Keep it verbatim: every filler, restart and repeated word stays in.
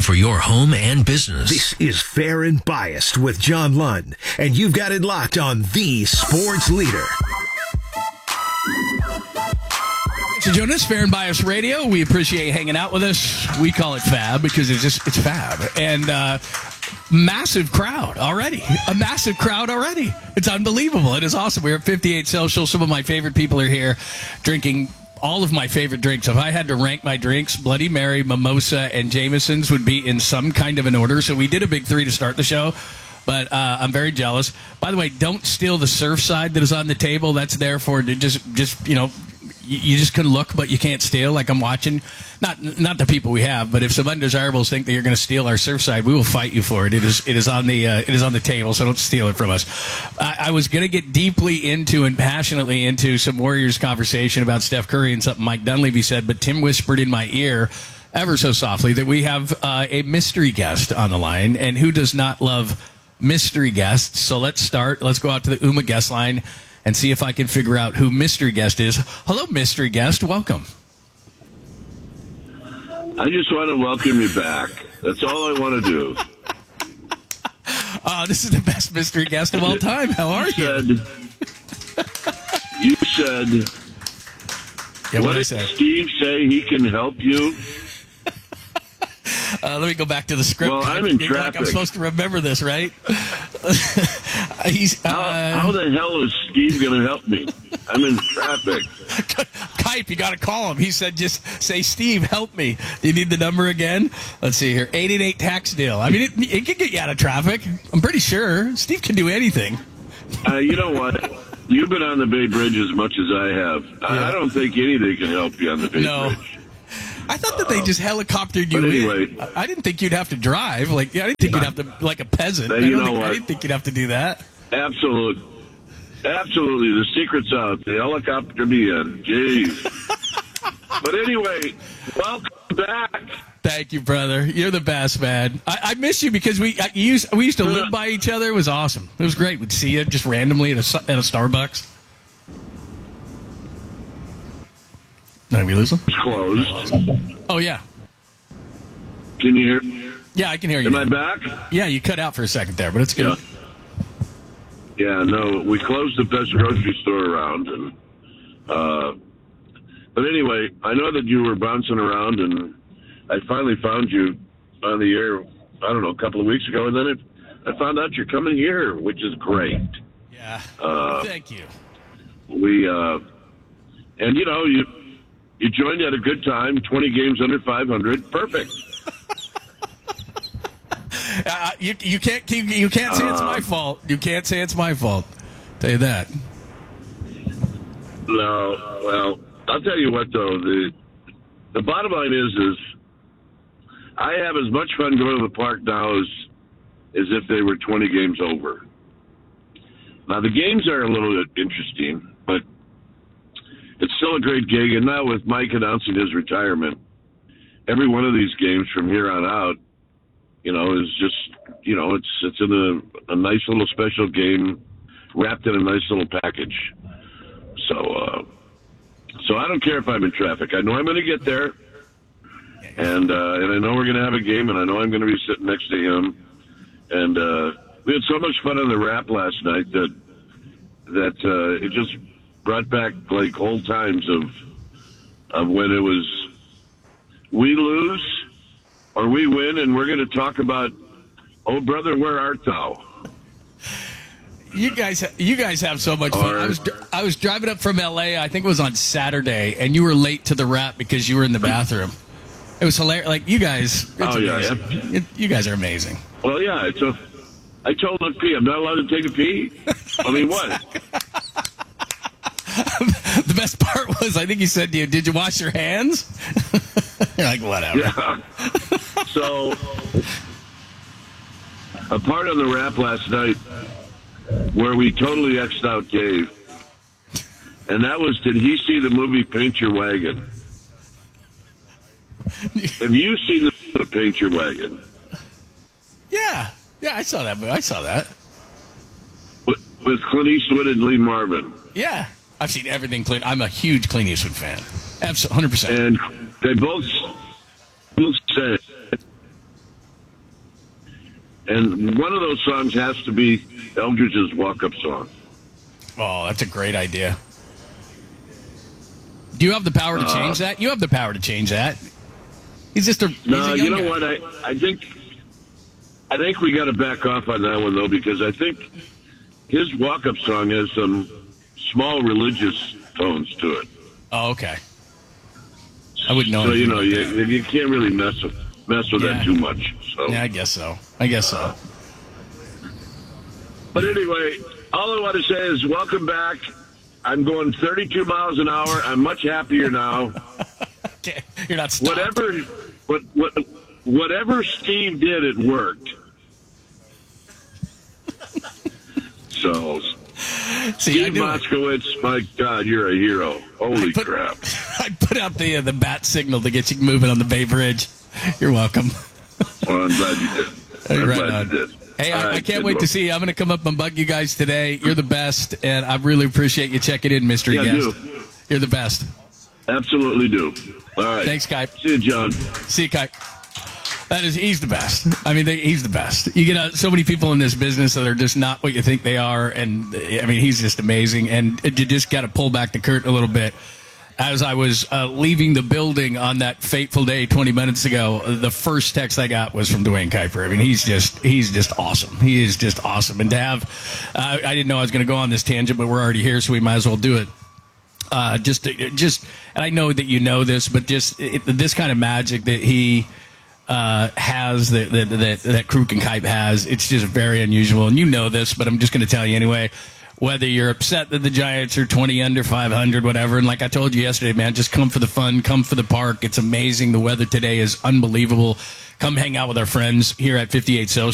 for your home and business. This is Fair and Biased with John Lund, and you've got it locked on the sports leader. So Jonas, Fair and Biased Radio. We appreciate you hanging out with us. We call it Fab because it's just it's Fab. And uh, massive crowd already. A massive crowd already. It's unbelievable. It is awesome. We're at fifty-eight Social. Some of my favorite people are here drinking all of my favorite drinks. If I had to rank my drinks, Bloody Mary, Mimosa, and Jameson's would be in some kind of an order. So we did a big three to start the show. But uh, I'm very jealous. By the way, don't steal the Surfside that is on the table. That's there for just, just you know, you just can look, but you can't steal. Like I'm watching, not not the people we have, but if some undesirables think that you're going to steal our Surfside, we will fight you for it. It is it is on the uh, it is on the table, so don't steal it from us. I, I was going to get deeply into and passionately into some Warriors conversation about Steph Curry and something Mike Dunleavy said, but Tim whispered in my ear ever so softly that we have uh, a mystery guest on the line, and who does not love mystery guests? So let's start. Let's go out to the U M A guest line and see if I can figure out who mystery guest is. Hello, mystery guest. Welcome. I just want to welcome you back. That's all I want to do. Uh, this is the best mystery guest of all time. How are you? You said, you said yeah, what what did I said. Steve say he can help you? Uh, let me go back to the script. Well, I'm in Like traffic. I'm supposed to remember this, right? He's, uh, How, how the hell is Steve going to help me? I'm in traffic. Kipe, you got to call him. He said, just say, Steve, help me. Do you need the number again? Let's see here. eight eight eight tax deal. I mean, it, it can get you out of traffic. I'm pretty sure. Steve can do anything. Uh, you know what? You've been on the Bay Bridge as much as I have. Yeah. I don't think anything can help you on the Bay No. Bridge. I thought that they just helicoptered you But anyway. in. I I didn't think you'd have to drive. Like, I didn't think you'd have to, like a peasant. Hey, I, you don't know think, I what? didn't think you'd have to do that. Absolutely. Absolutely. The secret's out. The helicopter me in. Jeez. But anyway, welcome back. Thank you, brother. You're the best, man. I, I miss you because we I, you used, we used to live by each other. It was awesome. It was great. We'd see you just randomly at a, at a Starbucks. Did we lose him? It's closed. Oh, yeah. Can you hear? Yeah, I can hear you. Am now. I back? Yeah, you cut out for a second there, but it's good. Yeah. Yeah, no, we closed the best grocery store around, and uh, but anyway, I know that you were bouncing around, and I finally found you on the air. I don't know, a couple of weeks ago, and then it, I found out you're coming here, which is great. Yeah. Uh, Thank you. We uh, and you know you you joined at a good time. Twenty games under five hundred, perfect. Uh, you you can't you, you can't say it's my fault. You can't say it's my fault. Tell you that. No, well, I'll tell you what though, the the bottom line is is I have as much fun going to the park now as as if they were twenty games over. Now the games are a little bit interesting, but it's still a great gig, and now with Mike announcing his retirement, every one of these games from here on out, you know, is just, you know, it's it's in a, a nice little special game wrapped in a nice little package. So, uh, so I don't care if I'm in traffic. I know I'm going to get there, and uh, and I know we're going to have a game, and I know I'm going to be sitting next to him. And uh, we had so much fun on the rap last night that that uh, it just brought back like old times of of when it was we lose or we win, and we're going to talk about, oh brother, where art thou? You guys, you guys have so much fun. I was, I was driving up from L A. I think it was on Saturday, and you were late to the rap because you were in the bathroom. It was hilarious. Like you guys, it's Oh, yeah, amazing. yeah. It, you guys are amazing. Well, yeah, it's a. I told him pee. I'm not allowed to take a pee. I mean, what? The best part was, I think you said to you, "Did you wash your hands?" You're like, whatever. Yeah. So, a part on the rap last night where we totally X'd out Dave, and that was, did he see the movie Paint Your Wagon? Have you seen the Paint Your Wagon? Yeah, yeah, I saw that movie. I saw that. With, with Clint Eastwood and Lee Marvin. Yeah, I've seen everything. Clint. I'm a huge Clint Eastwood fan. Absolutely, one hundred percent. And they both, both said, And one of those songs has to be Eldridge's walk-up song. Oh, that's a great idea. Do you have the power to change uh, that? You have the power to change that. He's just a he's no. A You know guy. what? I I think I think we got to back off on that one though, because I think his walk-up song has some small religious tones to it. Oh, okay. I wouldn't know. So you know, you, you can't really mess with mess with yeah. that too much. So yeah, I guess so. I guess so. But anyway, all I want to say is welcome back. I'm going thirty-two miles an hour. I'm much happier now. Okay. You're not stopped. Whatever, what, what, whatever Steve did, it worked. So, See, Steve Moskowitz, my God, you're a hero. Holy put, crap. I put out the uh, the bat signal to get you moving on the Bay Bridge. You're welcome. Well, I'm glad you did. I'm right glad on. you did. Hey, I, right, I can't wait one. to see you. I'm going to come up and bug you guys today. You're the best, and I really appreciate you checking in, mystery yeah, guest. Do. You're the best. Absolutely do. All right. Thanks, Kai. See you, John. See you, Kai. That is, he's the best. I mean, they, he's the best. You get uh, so many people in this business that are just not what you think they are, and I mean, he's just amazing. And you just got to pull back the curtain a little bit. As I was uh, leaving the building on that fateful day twenty minutes ago, the first text I got was from Dwayne Kuiper. I mean, he's just he's just awesome. He is just awesome. And to have, uh, I didn't know I was going to go on this tangent, but we're already here, so we might as well do it. Uh, just, just, and I know that you know this, but just it, this kind of magic that he uh, has, that that that, that Kruk and Kuip has, it's just very unusual. And you know this, but I'm just going to tell you anyway. Whether you're upset that the Giants are twenty under five hundred, whatever, and like I told you yesterday, man, just come for the fun, come for the park. It's amazing. The weather today is unbelievable. Come hang out with our friends here at fifty-eight Social.